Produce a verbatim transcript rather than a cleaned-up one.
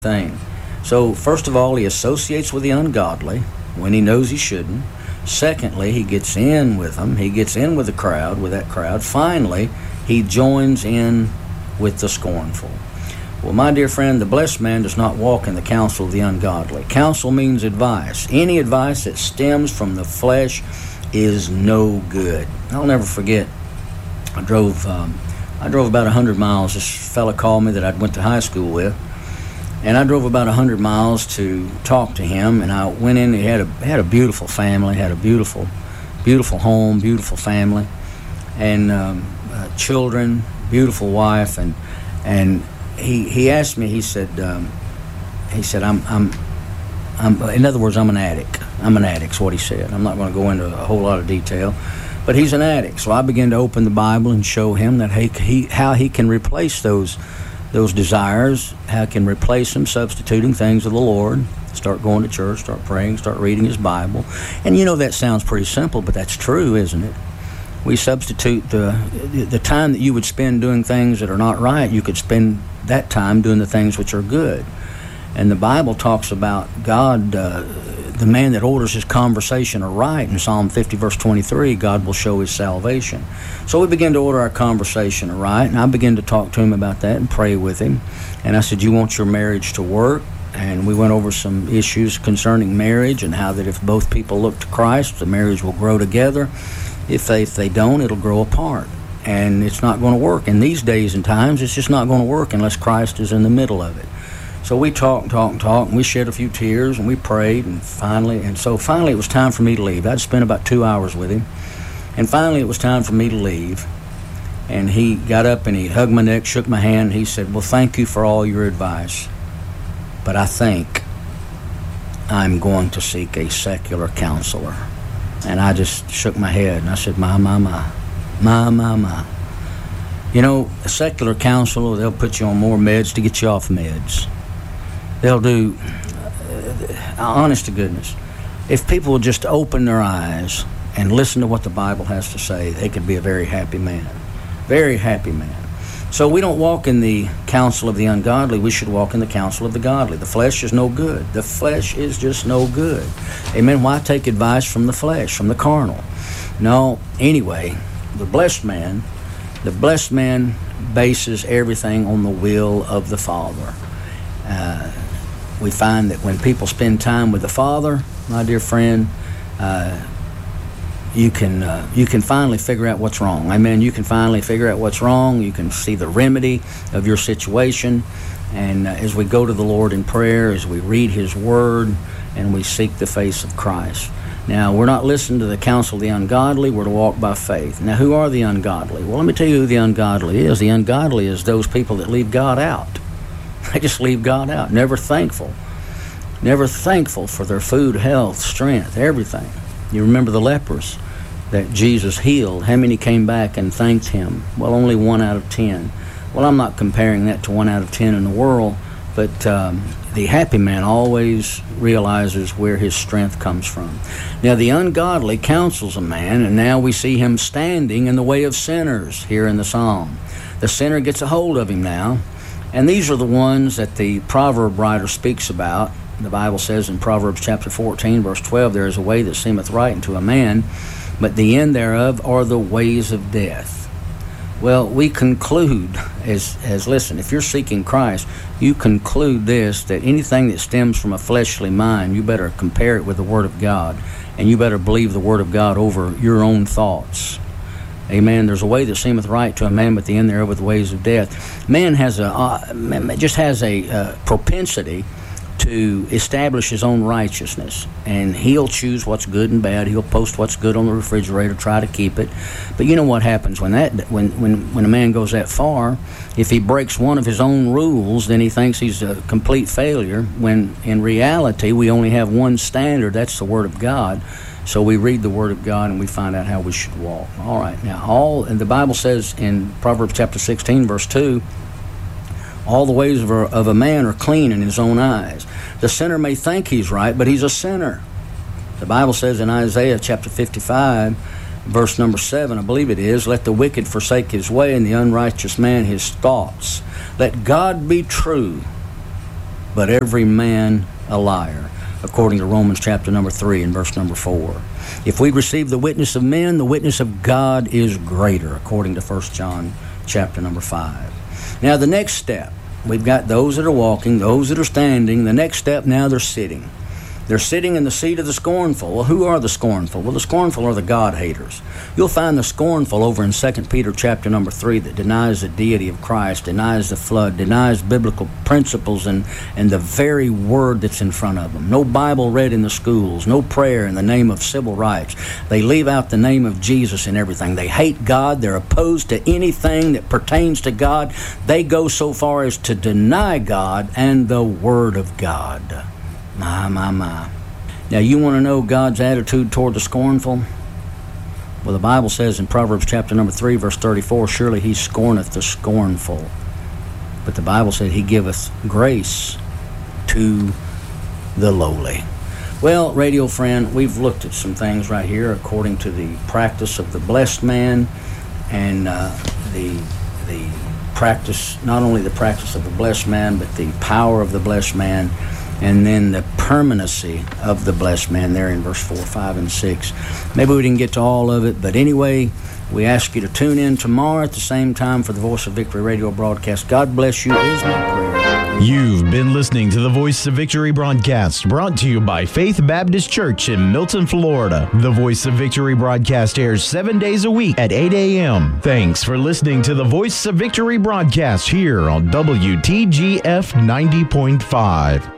thing. So, first of all, he associates with the ungodly when he knows he shouldn't. Secondly, he gets in with them. He gets in with the crowd, with that crowd. Finally, he joins in with the scornful. Well, my dear friend, the blessed man does not walk in the counsel of the ungodly. Counsel means advice. Any advice that stems from the flesh is no good. I'll never forget, I drove um, I drove about one hundred miles. This fella called me that I went to high school with. And I drove about one hundred miles to talk to him, and I went in. He had a had a beautiful family, had a beautiful, beautiful home, beautiful family, and um, uh, children, beautiful wife, and and he he asked me. He said um, he said I'm I'm I'm in other words I'm an addict. I'm an addict's what he said. I'm not going to go into a whole lot of detail, but he's an addict. So I began to open the Bible and show him that he, he how he can replace those. those desires, how can replace them, substituting things of the Lord. Start going to church, start praying, start reading his Bible. And you know that sounds pretty simple, but that's true, isn't it? We substitute the the time that you would spend doing things that are not right, you could spend that time doing the things which are good. And the Bible talks about God, uh, the man that orders his conversation aright. In Psalm fifty, verse twenty-three, God will show his salvation. So we begin to order our conversation aright, and I began to talk to him about that and pray with him. And I said, you want your marriage to work? And we went over some issues concerning marriage and how that if both people look to Christ, the marriage will grow together. If they, if they don't, it'll grow apart. And it's not going to work. In these days and times, it's just not going to work unless Christ is in the middle of it. So we talked, talked, talked, and we shed a few tears, and we prayed, and finally, and so finally it was time for me to leave. I'd spent about two hours with him, and finally it was time for me to leave. And he got up and he hugged my neck, shook my hand, and he said, well, thank you for all your advice, but I think I'm going to seek a secular counselor. And I just shook my head, and I said, my, my, my, my, my, my. You know, a secular counselor, they'll put you on more meds to get you off meds. They'll do, uh, honest to goodness, if people would just open their eyes and listen to what the Bible has to say, they could be a very happy man. Very happy man. So we don't walk in the counsel of the ungodly. We should walk in the counsel of the godly. The flesh is no good. The flesh is just no good. Amen. Why take advice from the flesh, from the carnal? No, anyway, the blessed man, the blessed man bases everything on the will of the Father. Uh, we find that when people spend time with the Father, my dear friend, uh, you can uh, you can finally figure out what's wrong. Amen. You can finally figure out what's wrong. You can see the remedy of your situation. And uh, as we go to the Lord in prayer, as we read His Word, and we seek the face of Christ. Now, we're not listening to the counsel of the ungodly. We're to walk by faith. Now, who are the ungodly? Well, let me tell you who the ungodly is. The ungodly is those people that leave God out. They just leave God out. Never thankful. Never thankful for their food, health, strength, everything. You remember the lepers that Jesus healed. How many came back and thanked Him? Well, only one out of ten. Well, I'm not comparing that to one out of ten in the world, but um, the happy man always realizes where his strength comes from. Now, the ungodly counsels a man, and now we see him standing in the way of sinners here in the psalm. The sinner gets a hold of him now, and these are the ones that the proverb writer speaks about. The Bible says in Proverbs chapter fourteen, verse twelve, there is a way that seemeth right unto a man, but the end thereof are the ways of death. Well, we conclude, as, as listen, if you're seeking Christ, you conclude this, that anything that stems from a fleshly mind, you better compare it with the Word of God, and you better believe the Word of God over your own thoughts. Amen. There's a way that seemeth right to a man, but the end thereof are the ways of death. Man has a uh, just has a uh, propensity to establish his own righteousness, and he'll choose what's good and bad. He'll post what's good on the refrigerator, try to keep it. But you know what happens when that when when when a man goes that far? If he breaks one of his own rules, then he thinks he's a complete failure, when in reality we only have one standard. That's the Word of God. So we read the Word of God and we find out how we should walk. All right. Now, all and the Bible says in Proverbs chapter sixteen, verse two, all the ways of a, of a man are clean in his own eyes. The sinner may think he's right, but he's a sinner. The Bible says in Isaiah chapter fifty-five, verse number seven, I believe it is, let the wicked forsake his way and the unrighteous man his thoughts. Let God be true but every man a liar, according to Romans chapter number three and verse number four. If we receive the witness of men, the witness of God is greater, according to First John chapter number five. Now the next step, we've got those that are walking, those that are standing. The next step, now they're sitting. They're sitting in the seat of the scornful. Well, who are the scornful? Well, the scornful are the God-haters. You'll find the scornful over in Second Peter chapter number three that denies the deity of Christ, denies the flood, denies biblical principles and, and the very word that's in front of them. No Bible read in the schools, no prayer in the name of civil rights. They leave out the name of Jesus in everything. They hate God. They're opposed to anything that pertains to God. They go so far as to deny God and the Word of God. My, my, my. Now, you want to know God's attitude toward the scornful? Well, the Bible says in Proverbs chapter number three, verse thirty-four, surely he scorneth the scornful. But the Bible said he giveth grace to the lowly. Well, radio friend, we've looked at some things right here according to the practice of the blessed man and uh, the the practice, not only the practice of the blessed man, but the power of the blessed man, and then the permanency of the blessed man there in verse four, five, and six. Maybe we didn't get to all of it, but anyway, we ask you to tune in tomorrow at the same time for the Voice of Victory radio broadcast. God bless you is my prayer. You've been listening to the Voice of Victory broadcast, brought to you by Faith Baptist Church in Milton, Florida. The Voice of Victory broadcast airs seven days a week at eight a.m. Thanks for listening to the Voice of Victory broadcast here on W T G F ninety point five.